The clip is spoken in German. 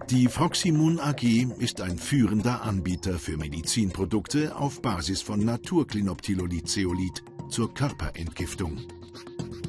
Die Froximune AG ist ein führender Anbieter für Medizinprodukte auf Basis von Naturklinoptilolid-Zeolit zur Körperentgiftung.